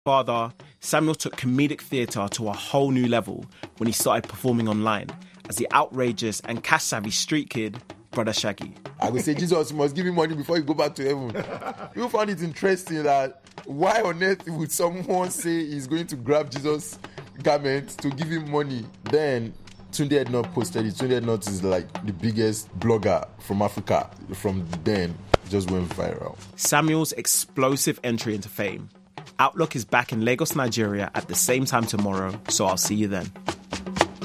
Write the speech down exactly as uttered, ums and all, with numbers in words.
Father, Samuel took comedic theatre to a whole new level when he started performing online as the outrageous and cash-savvy street kid, Brother Shaggy. I would say, Jesus, you must give me money before you go back to heaven. You found it interesting that why on earth would someone say he's going to grab Jesus' garment to give him money? Then Tunde Ednut posted it. Tunde Ednut is like the biggest blogger from Africa. From then, it just went viral. Samuel's explosive entry into fame. Outlook is back in Lagos, Nigeria at the same time tomorrow, so I'll see you then.